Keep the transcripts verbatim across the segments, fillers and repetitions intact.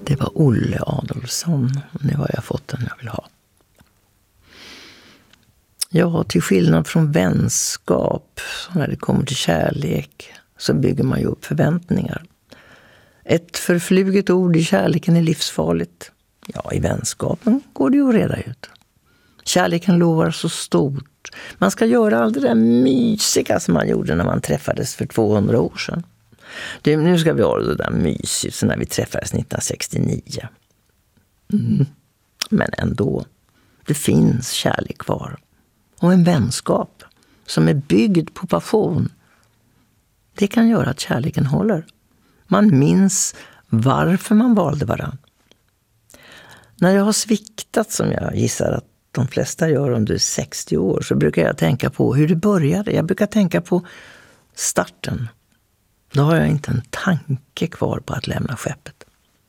Det var Olle Adolfsson. Nu har jag fått den jag vill ha. Ja, till skillnad från vänskap, så när det kommer till kärlek, så bygger man ju upp förväntningar. Ett förfluget ord i kärleken är livsfarligt. Ja, i vänskapen går det ju att reda ut. Kärleken lovar så stort. Man ska göra allt det där mysiga som man gjorde när man träffades för tvåhundra år sedan. Det, nu ska vi ha det där mysigt så när vi träffades nittonhundrasextionio. Mm. Men ändå, det finns kärlek kvar. Och en vänskap som är byggd på passion. Det kan göra att kärleken håller. Man minns varför man valde varann. När jag har sviktat, som jag gissar att de flesta gör under sextio år, så brukar jag tänka på hur det började. Jag brukar tänka på starten. Då har jag inte en tanke kvar på att lämna skeppet.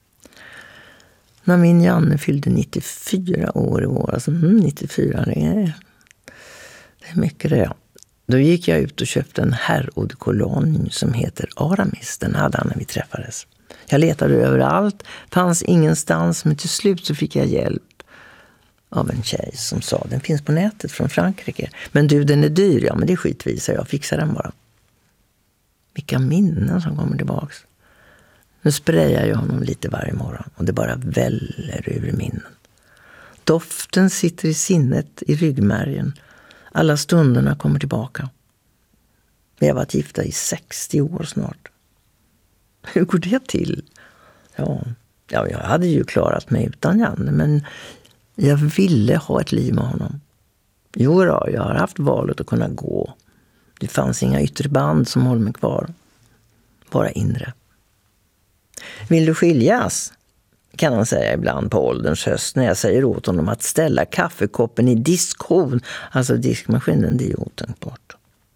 När min Janne fyllde nittiofyra år i år, alltså mm, nittiofyra, det är, det är mycket det. Då gick jag ut och köpte en herr-eau-de-cologne som heter Aramis. Den hade han när vi träffades. Jag letade överallt, fanns ingenstans, men till slut så fick jag hjälp av en tjej som sa, den finns på nätet från Frankrike. Men du, den är dyr. Ja, men det skitvisar jag, fixar den bara. Vilka minnen som kommer tillbaks. Nu sprayar jag honom lite varje morgon och det bara väller ur minnen. Doften sitter i sinnet, i ryggmärgen. Alla stunderna kommer tillbaka. Vi har varit gifta i sextio år snart. Hur går det till? Ja, ja, jag hade ju klarat mig utan Janne, men jag ville ha ett liv med honom. Jo då, jag har haft valet att kunna gå. Det fanns inga yttre band som håller mig kvar. Bara inre. Vill du skiljas? Kan han säga ibland på ålderns höst när jag säger åt honom att ställa kaffekoppen i diskhon. Alltså diskmaskinen, det är ju otänkbart.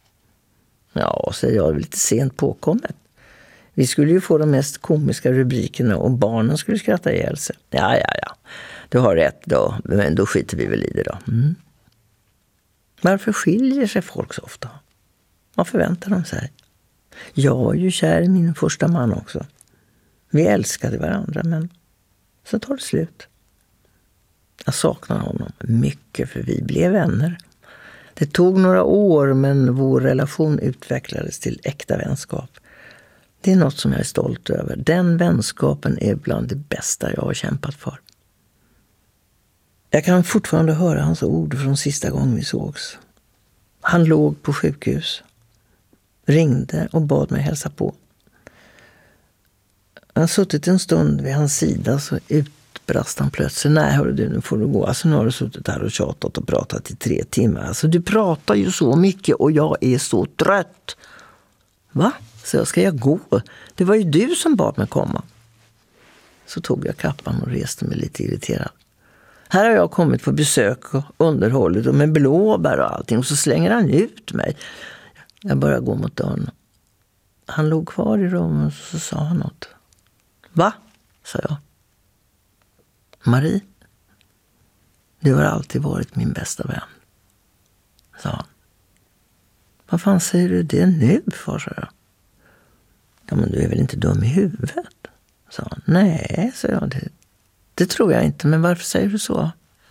Ja, säger jag, lite sent påkommet. Vi skulle ju få de mest komiska rubrikerna och barnen skulle skratta ihjäl sig. Ja, ja, ja. Du har rätt då, men då skiter vi väl i det då. Mm. Varför skiljer sig folk så ofta? Vad förväntar de sig? Jag var ju kär i min första man också. Vi älskade varandra, men så tar det slut. Jag saknar honom mycket, för vi blev vänner. Det tog några år, men vår relation utvecklades till äkta vänskap. Det är något som jag är stolt över. Den vänskapen är bland det bästa jag har kämpat för. Jag kan fortfarande höra hans ord från sista gången vi sågs. Han låg på sjukhus. Ringde och bad mig hälsa på. Jag har suttit en stund vid hans sida, så utbrast han plötsligt. Nej, hörru du, nu får du gå. Alltså nu har du suttit här och tjatat och pratat i tre timmar. Alltså du pratar ju så mycket och jag är så trött. Va? Så ska jag gå? Det var ju du som bad mig komma. Så tog jag kappan och reste mig lite irriterad. Här har jag kommit på besök och underhållit och med blåbär och allting. Och så slänger han ut mig. Jag började gå mot dörren. Han låg kvar i rummet och så sa han något. Va? Sa jag. Marie, du har alltid varit min bästa vän. Sa han. Vad fan säger du det nu för, sa jag. Ja, men du är väl inte dum i huvudet? Sa han. Nej, sa jag. Det, det tror jag inte, men varför säger du så?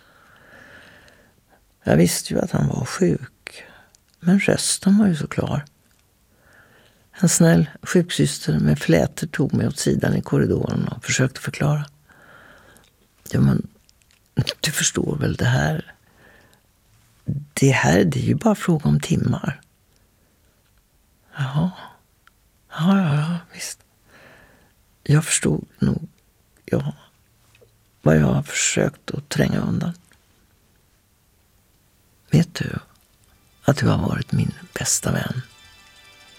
Jag visste ju att han var sjuk. Men rösten var ju så klar. En snäll sjuksyster med flätor tog mig åt sidan i korridoren och försökte förklara. Ja, men du förstår väl det här. Det här, det är ju bara fråga om timmar. Jaha. Ja, ja, ja, visst. Jag förstod nog, ja, vad jag har försökt att tränga undan. Vet du att du har varit min bästa vän?